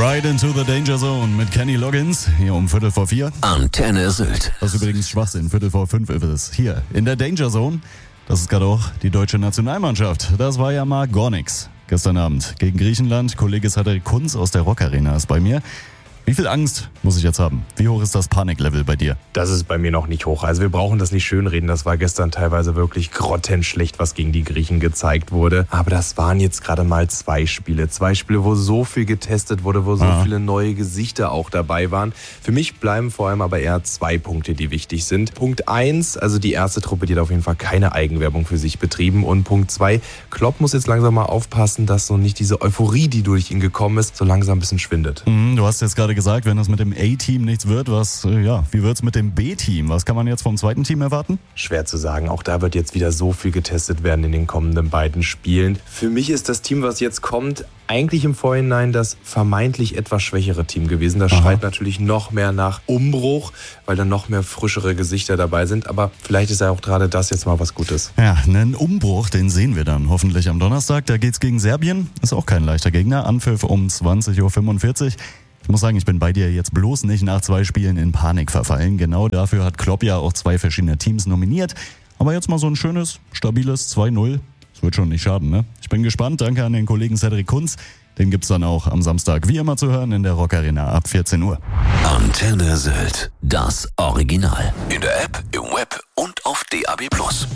Right into the Danger Zone mit Kenny Loggins, hier um 3:45. Antenne Sylt. Das ist übrigens Schwachsinn, 4:45 ist es. Hier in der Danger Zone, das ist gerade auch die deutsche Nationalmannschaft. Das war ja mal gar nichts gestern Abend gegen Griechenland. Kollege Cedric Kunz aus der Rock Arena ist bei mir. Wie viel Angst muss ich jetzt haben? Wie hoch ist das Paniklevel bei dir? Das ist bei mir noch nicht hoch. Also wir brauchen das nicht schönreden. Das war gestern teilweise wirklich grottenschlecht, was gegen die Griechen gezeigt wurde. Aber das waren jetzt gerade mal 2 Spiele. 2 Spiele, wo so viel getestet wurde, wo so viele neue Gesichter auch dabei waren. Für mich bleiben vor allem aber eher 2 Punkte, die wichtig sind. Punkt 1, also die erste Truppe, die hat auf jeden Fall keine Eigenwerbung für sich betrieben. Und Punkt 2, Klopp muss jetzt langsam mal aufpassen, dass so nicht diese Euphorie, die durch ihn gekommen ist, so langsam ein bisschen schwindet. Du hast jetzt gerade gesagt, wenn das mit dem A-Team nichts wird, wie wird's mit dem B-Team? Was kann man jetzt vom zweiten Team erwarten? Schwer zu sagen. Auch da wird jetzt wieder so viel getestet werden in den kommenden beiden Spielen. Für mich ist das Team, was jetzt kommt, eigentlich im Vorhinein das vermeintlich etwas schwächere Team gewesen. Das schreit natürlich noch mehr nach Umbruch, weil dann noch mehr frischere Gesichter dabei sind. Aber vielleicht ist ja auch gerade das jetzt mal was Gutes. Ja, einen Umbruch, den sehen wir dann hoffentlich am Donnerstag. Da geht's gegen Serbien. Ist auch kein leichter Gegner. Anpfiff um 20:45 Uhr. Ich muss sagen, ich bin bei dir jetzt bloß nicht nach 2 Spielen in Panik verfallen. Genau dafür hat Klopp ja auch 2 verschiedene Teams nominiert. Aber jetzt mal so ein schönes, stabiles 2-0. Das wird schon nicht schaden, ne? Ich bin gespannt. Danke an den Kollegen Cedric Kunz. Den gibt's dann auch am Samstag wie immer zu hören in der Rock Arena ab 14 Uhr. Antenne Sylt. Das Original. In der App, im Web und auf DAB+.